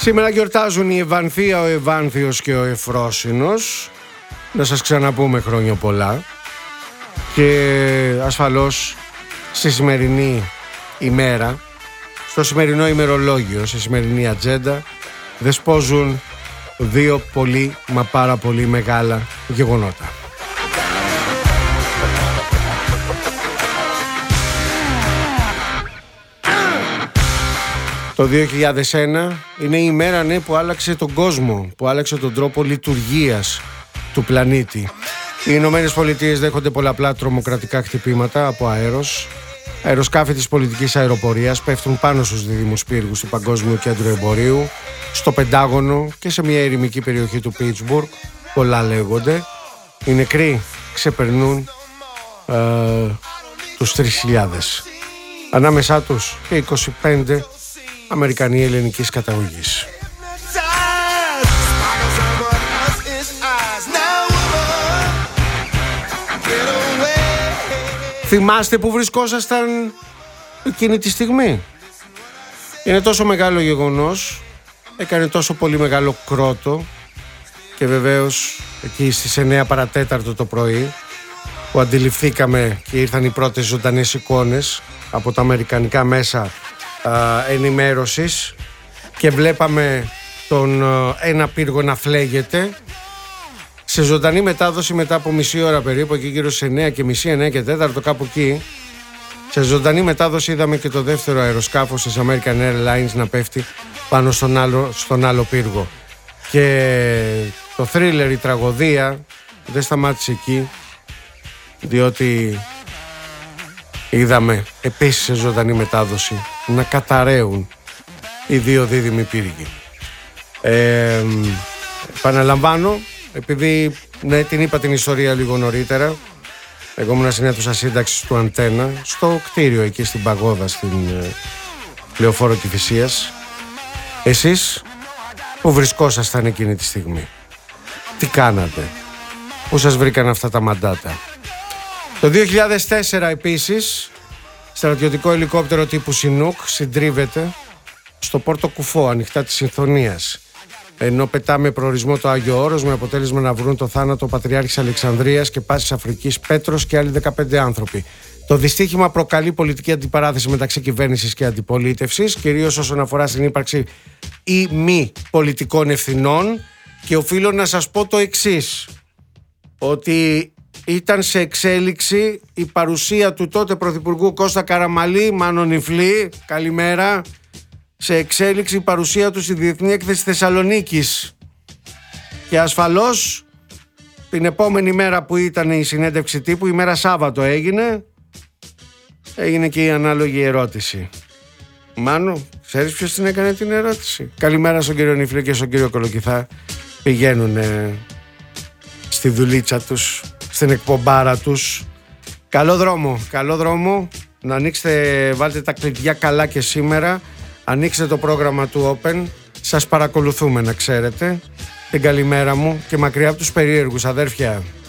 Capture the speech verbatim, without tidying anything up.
Σήμερα γιορτάζουν η Ευανθία, ο Ευάνθιος και ο Εφρόσινος. Να σας ξαναπούμε χρόνια πολλά. Και ασφαλώς στη σημερινή ημέρα, στο σημερινό ημερολόγιο, στη σημερινή ατζέντα, δεσπόζουν δύο πολύ μα πάρα πολύ μεγάλα γεγονότα. Το δύο χιλιάδες ένα είναι η ημέρα, ναι, που άλλαξε τον κόσμο, που άλλαξε τον τρόπο λειτουργίας του πλανήτη. Οι Ηνωμένες Πολιτείες δέχονται πολλαπλά τρομοκρατικά χτυπήματα από αέρος. Αεροσκάφη της πολιτικής αεροπορίας πέφτουν πάνω στους δίδυμους πύργους του Παγκόσμιου Κέντρου Εμπορίου, στο Πεντάγωνο και σε μια ερημική περιοχή του Πίτσμπουργκ. Πολλά λέγονται. Οι νεκροί ξεπερνούν ε, τους τρεις χιλιάδες. Ανάμεσά τους και είκοσι πέντε Αμερικανοί ελληνικής καταγωγής. Θυμάστε που βρισκόσασταν εκείνη τη στιγμή? Είναι τόσο μεγάλο γεγονός, έκανε τόσο πολύ μεγάλο κρότο και βεβαίως εκεί στις εννέα παρατέταρτο το πρωί που αντιληφθήκαμε και ήρθαν οι πρώτες ζωντανές εικόνες από τα αμερικανικά μέσα α, ενημέρωσης και βλέπαμε τον α, ένα πύργο να φλέγεται. Σε ζωντανή μετάδοση μετά από μισή ώρα περίπου, εκεί γύρω στις εννέα και μισή, εννέα και τέταρτο, κάπου εκεί, σε ζωντανή μετάδοση είδαμε και το δεύτερο αεροσκάφος της American Airlines να πέφτει πάνω στον άλλο, στον άλλο πύργο. Και το θρίλερ, η τραγωδία δεν σταμάτησε εκεί, διότι είδαμε επίσης σε ζωντανή μετάδοση να καταραίουν οι δύο δίδυμοι πύργοι. Ε, επαναλαμβάνω, επειδή ναι, την είπα την ιστορία λίγο νωρίτερα, εγώ ήμουν στην αίθουσα σύνταξης του Αντένα, στο κτίριο εκεί στην Παγόδα, στην ε, Λεωφόρο Κηφισίας. Εσείς που βρισκόσασταν εκείνη τη στιγμή? Τι κάνατε? Πού σας βρήκαν αυτά τα μαντάτα? Το δύο χιλιάδες τέσσερα επίσης, στρατιωτικό ελικόπτερο τύπου Σινούκ συντρίβεται στο Πόρτο Κουφό, ανοιχτά της Συμφωνίας, ενώ πετάμε προορισμό το Άγιο Όρος, με αποτέλεσμα να βρουν το θάνατο ο Πατριάρχης Αλεξανδρίας και Πάσης Αφρικής Πέτρος και άλλοι δεκαπέντε άνθρωποι. Το δυστύχημα προκαλεί πολιτική αντιπαράθεση μεταξύ κυβέρνησης και αντιπολίτευσης, κυρίως όσον αφορά στην ύπαρξη ή μη πολιτικών ευθυνών, και οφείλω να σας πω το εξής, ότι ήταν σε εξέλιξη η παρουσία του τότε Πρωθυπουργού Κώστα Καραμαλή, Μάνο Νιφλή, καλημέρα, σε εξέλιξη η παρουσία του στη Διεθνή Έκθεση Θεσσαλονίκης. Και ασφαλώς την επόμενη μέρα που ήταν η συνέντευξη τύπου, η μέρα Σάββατο έγινε, έγινε και η ανάλογη ερώτηση. Μάνο, ξέρεις ποιος την έκανε την ερώτηση? Καλημέρα στον κύριο Νιφλή και στον κύριο Κολοκυθά. Πηγαίνουν στη δουλίτσα τους, στην εκπομπάρα τους. Καλό δρόμο, καλό δρόμο. Να ανοίξετε, βάλτε τα κλειδιά καλά και σήμερα. Ανοίξτε το πρόγραμμα του Open. Σας παρακολουθούμε, να ξέρετε. Την καλημέρα μου και μακριά από τους περίεργους, αδέρφια.